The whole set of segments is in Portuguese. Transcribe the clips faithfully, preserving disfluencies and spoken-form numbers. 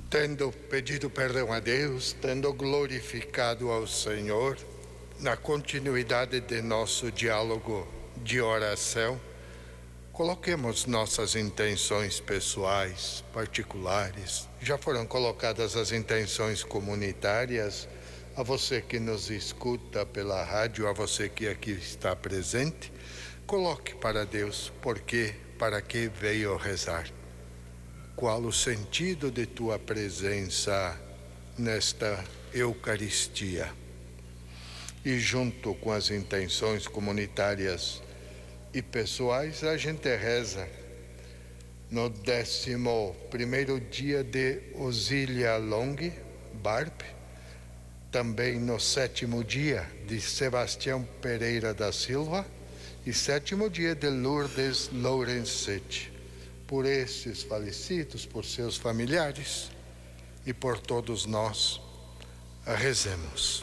Tendo pedido perdão a Deus, tendo glorificado ao Senhor, na continuidade de nosso diálogo de oração, coloquemos nossas intenções pessoais, particulares. Já foram colocadas as intenções comunitárias. A você que nos escuta pela rádio, a você que aqui está presente, coloque para Deus por quê, para que veio rezar. Qual o sentido de tua presença nesta Eucaristia? E junto com as intenções comunitárias e pessoais, a gente reza no décimo primeiro dia de Osília Long Barb, também no sétimo dia de Sebastião Pereira da Silva e sétimo dia de Lourdes Lourencetti. Por esses falecidos, por seus familiares e por todos nós, rezemos.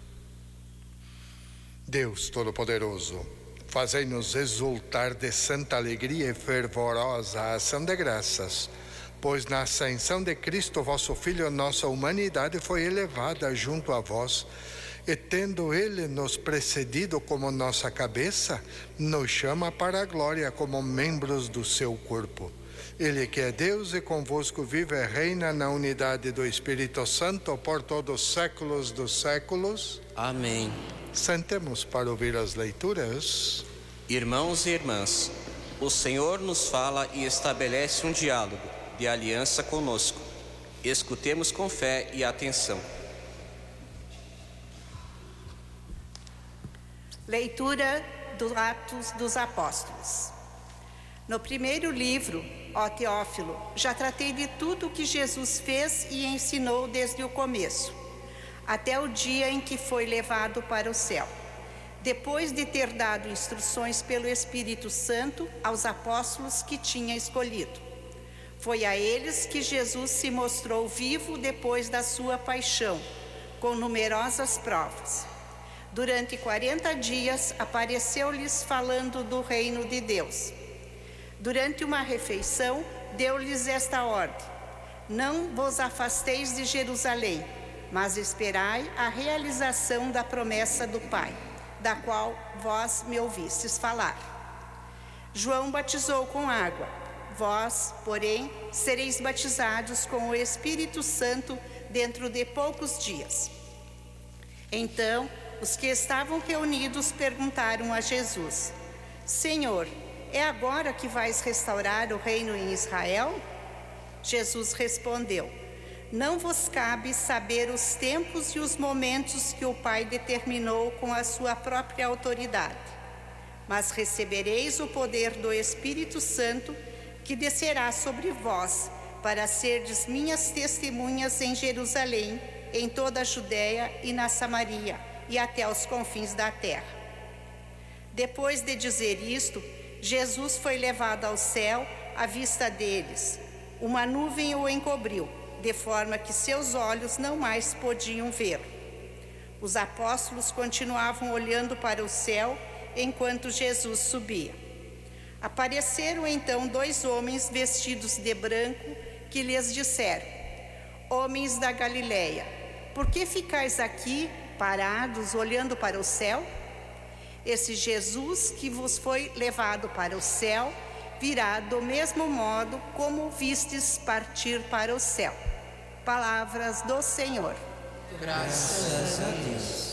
Deus Todo-Poderoso, fazei-nos exultar de santa alegria e fervorosa ação de graças, pois na ascensão de Cristo, vosso Filho, nossa humanidade foi elevada junto a vós, e tendo Ele nos precedido como nossa cabeça, nos chama para a glória como membros do seu corpo. Ele que é Deus e convosco vive e reina na unidade do Espírito Santo por todos os séculos dos séculos. Amém. Sentemos para ouvir as leituras. Irmãos e irmãs, o Senhor nos fala e estabelece um diálogo de aliança conosco. Escutemos com fé e atenção. Leitura dos Atos dos Apóstolos. No primeiro livro, ó Teófilo, já tratei de tudo o que Jesus fez e ensinou desde o começo, até o dia em que foi levado para o céu, depois de ter dado instruções pelo Espírito Santo aos apóstolos que tinha escolhido. Foi a eles que Jesus se mostrou vivo depois da sua paixão, com numerosas provas. Durante quarenta dias apareceu-lhes falando do reino de Deus. Durante uma refeição, deu-lhes esta ordem: não vos afasteis de Jerusalém, mas esperai a realização da promessa do Pai, da qual vós me ouvistes falar. João batizou com água, vós, porém, sereis batizados com o Espírito Santo dentro de poucos dias. Então, os que estavam reunidos perguntaram a Jesus: Senhor, é agora que vais restaurar o reino em Israel? Jesus respondeu: não vos cabe saber os tempos e os momentos que o Pai determinou com a sua própria autoridade, mas recebereis o poder do Espírito Santo, que descerá sobre vós, para serdes minhas testemunhas em Jerusalém, em toda a Judéia e na Samaria, e até os confins da terra. Depois de dizer isto, Jesus foi levado ao céu à vista deles. Uma nuvem o encobriu, de forma que seus olhos não mais podiam ver. Os apóstolos continuavam olhando para o céu enquanto Jesus subia. Apareceram então dois homens vestidos de branco que lhes disseram: homens da Galileia, por que ficais aqui parados olhando para o céu? Esse Jesus que vos foi levado para o céu virá do mesmo modo como vistes partir para o céu. Palavras do Senhor. Graças a Deus.